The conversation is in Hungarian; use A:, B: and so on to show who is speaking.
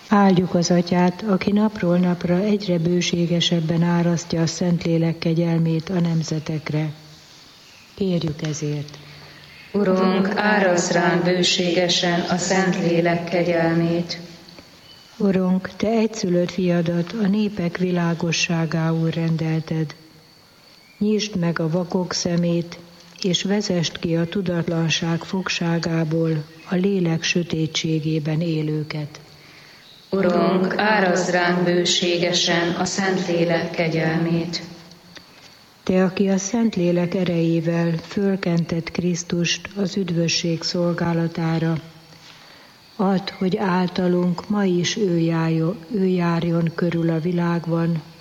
A: Áldjuk az Atyát, aki napról napra egyre bőségesebben árasztja a Szentlélek kegyelmét a nemzetekre. Kérjük ezért.
B: Urunk, árasz ránk bőségesen a Szentlélek kegyelmét.
A: Urunk, Te egyszülött fiadat a népek világosságául rendelted. Nyisd meg a vakok szemét, és vezesd ki a tudatlanság fogságából a lélek sötétségében élőket.
B: Urunk, árasz ránk bőségesen a Szentlélek kegyelmét.
A: Te, aki a Szentlélek erejével fölkented Krisztust az üdvösség szolgálatára, add, hogy általunk ma is ő járjon körül a világban,